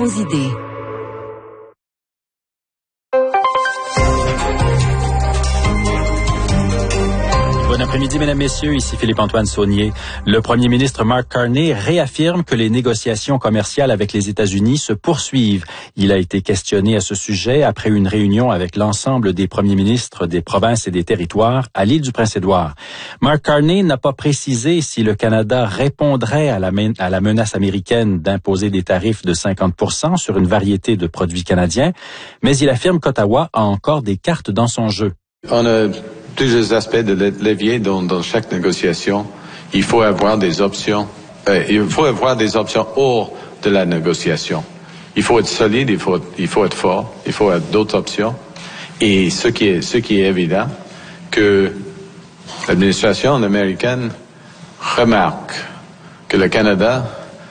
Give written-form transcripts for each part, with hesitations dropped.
aux idées. Bon après-midi, mesdames, messieurs. Ici Philippe-Antoine Saunier. Le premier ministre Mark Carney réaffirme que les négociations commerciales avec les États-Unis se poursuivent. Il a été questionné à ce sujet après une réunion avec l'ensemble des premiers ministres des provinces et des territoires à l'île du Prince-Édouard. Mark Carney n'a pas précisé si le Canada répondrait à la menace américaine d'imposer des tarifs de 50% sur une variété de produits canadiens, mais il affirme qu'Ottawa a encore des cartes dans son jeu. On a plusieurs aspects de levier dans chaque négociation. Il faut avoir des options. Il faut avoir des options hors de la négociation. Il faut être solide, il faut être fort, il faut avoir d'autres options. Et ce qui est évident, que l'administration américaine remarque que le Canada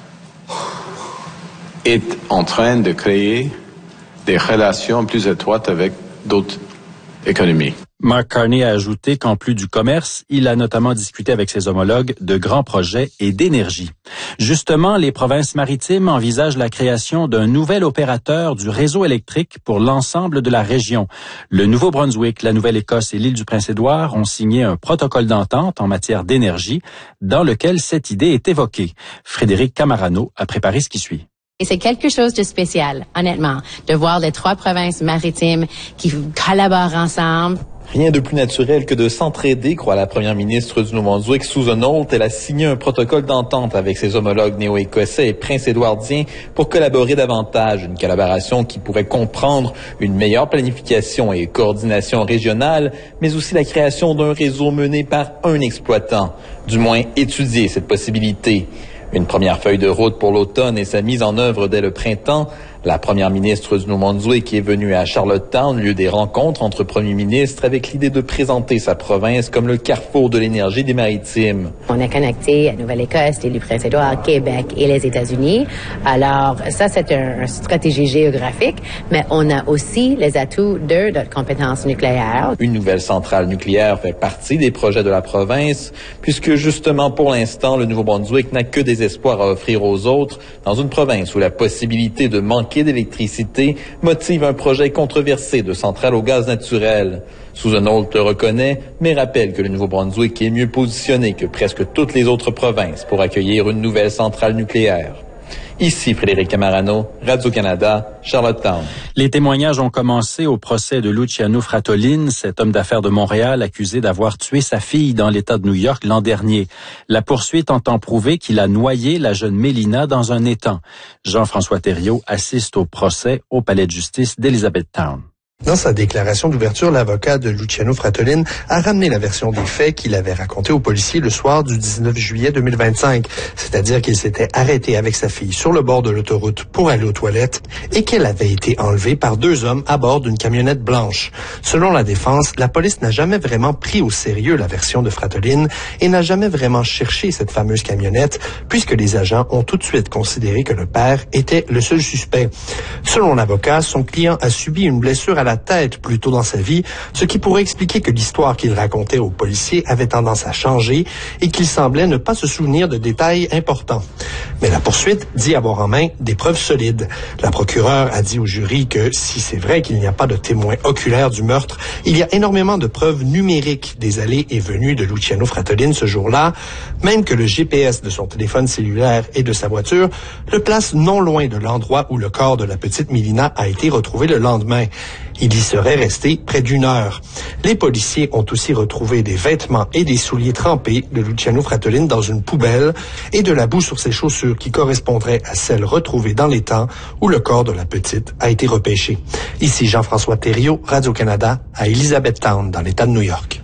est en train de créer des relations plus étroites avec d'autres économies. Mark Carney a ajouté qu'en plus du commerce, il a notamment discuté avec ses homologues de grands projets et d'énergie. Justement, les provinces maritimes envisagent la création d'un nouvel opérateur du réseau électrique pour l'ensemble de la région. Le Nouveau-Brunswick, la Nouvelle-Écosse et l'île du Prince-Édouard ont signé un protocole d'entente en matière d'énergie dans lequel cette idée est évoquée. Frédéric Camarano a préparé ce qui suit. Et c'est quelque chose de spécial, honnêtement, de voir les trois provinces maritimes qui collaborent ensemble. Rien de plus naturel que de s'entraider, croit la première ministre du Nouveau-Brunswick, Susan Holt. Elle a signé un protocole d'entente avec ses homologues néo-écossais et prince-édouardiens pour collaborer davantage. Une collaboration qui pourrait comprendre une meilleure planification et coordination régionale, mais aussi la création d'un réseau mené par un exploitant. Du moins, étudier cette possibilité. Une première feuille de route pour l'automne et sa mise en œuvre dès le printemps. La première ministre du Nouveau-Brunswick est venue à Charlottetown, lieu des rencontres entre premiers ministres, avec l'idée de présenter sa province comme le carrefour de l'énergie des maritimes. On est connecté à Nouvelle-Écosse, l'île du Prince-Édouard, Québec et les États-Unis. Alors, ça, c'est une stratégie géographique, mais on a aussi les atouts de notre compétence nucléaire. Une nouvelle centrale nucléaire fait partie des projets de la province, puisque justement, pour l'instant, le Nouveau-Brunswick n'a que des espoirs à offrir aux autres dans une province où la possibilité de manquer d'électricité motive un projet controversé de centrale au gaz naturel. Susan Holt le reconnaît, mais rappelle que le Nouveau-Brunswick est mieux positionné que presque toutes les autres provinces pour accueillir une nouvelle centrale nucléaire. Ici Frédéric Camarano, Radio-Canada, Charlottetown. Les témoignages ont commencé au procès de Luciano Fratolin, cet homme d'affaires de Montréal accusé d'avoir tué sa fille dans l'État de New York l'an dernier. La poursuite entend prouver qu'il a noyé la jeune Mélina dans un étang. Jean-François Thériault assiste au procès au palais de justice d'Elizabethtown. Dans sa déclaration d'ouverture, l'avocat de Luciano Fratolin a ramené la version des faits qu'il avait raconté aux policiers le soir du 19 juillet 2025, c'est-à-dire qu'il s'était arrêté avec sa fille sur le bord de l'autoroute pour aller aux toilettes et qu'elle avait été enlevée par deux hommes à bord d'une camionnette blanche. Selon la défense, la police n'a jamais vraiment pris au sérieux la version de Fratolin et n'a jamais vraiment cherché cette fameuse camionnette, puisque les agents ont tout de suite considéré que le père était le seul suspect. Selon l'avocat, son client a subi une blessure à la tête plus tôt dans sa vie, ce qui pourrait expliquer que l'histoire qu'il racontait aux policiers avait tendance à changer et qu'il semblait ne pas se souvenir de détails importants. Mais la poursuite dit avoir en main des preuves solides. La procureure a dit au jury que si c'est vrai qu'il n'y a pas de témoins oculaires du meurtre, il y a énormément de preuves numériques des allées et venues de Luciano Fratolin ce jour-là, même que le GPS de son téléphone cellulaire et de sa voiture le place non loin de l'endroit où le corps de la petite Mélina a été retrouvé le lendemain. Il y serait resté près d'une heure. Les policiers ont aussi retrouvé des vêtements et des souliers trempés de Luciano Fratolin dans une poubelle et de la boue sur ses chaussures qui correspondrait à celles retrouvées dans l'étang où le corps de la petite a été repêché. Ici Jean-François Thériault, Radio-Canada, à Elizabethtown, dans l'État de New York.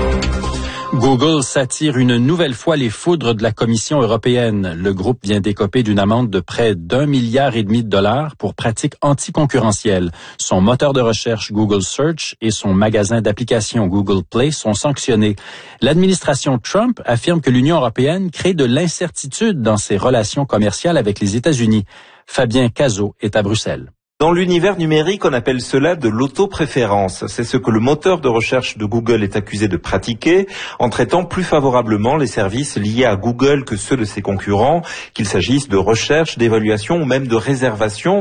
Google s'attire une nouvelle fois les foudres de la Commission européenne. Le groupe vient d'écoper d'une amende de près d'1,5 milliard de $ pour pratiques anticoncurrentielles. Son moteur de recherche Google Search et son magasin d'applications Google Play sont sanctionnés. L'administration Trump affirme que l'Union européenne crée de l'incertitude dans ses relations commerciales avec les États-Unis. Fabien Cazot est à Bruxelles. Dans l'univers numérique, on appelle cela de l'autopréférence. C'est ce que le moteur de recherche de Google est accusé de pratiquer en traitant plus favorablement les services liés à Google que ceux de ses concurrents, qu'il s'agisse de recherche, d'évaluation ou même de réservation.